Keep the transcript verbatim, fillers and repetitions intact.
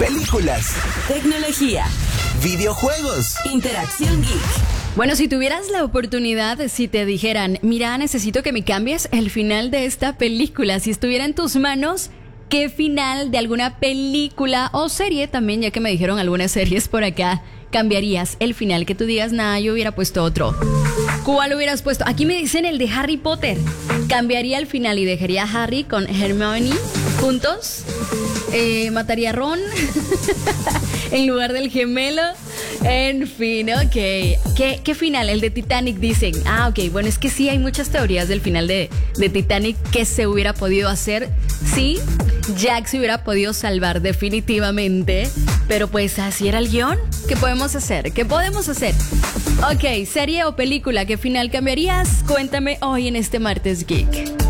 películas, tecnología, videojuegos, interacción geek. Bueno, si tuvieras la oportunidad, si te dijeran, mira, necesito que me cambies el final de esta película, si estuviera en tus manos, ¿qué final de alguna película o serie también, ya que me dijeron algunas series por acá, cambiarías el final? Que tú digas, nada, yo hubiera puesto otro. ¿Cuál hubieras puesto? Aquí me dicen el de Harry Potter. Cambiaría el final y dejaría a Harry con Hermione juntos. Eh, mataría a Ron en lugar del gemelo. En fin, ok. ¿Qué, ¿Qué final? El de Titanic dicen. Ah, ok. Bueno, es que sí hay muchas teorías del final de, de Titanic que se hubiera podido hacer. Sí, Jack se hubiera podido salvar definitivamente. Pero pues así era el guión. ¿Qué podemos hacer? ¿Qué podemos hacer? Ok, serie o película, ¿qué final cambiarías? Cuéntame hoy en este Martes Geek.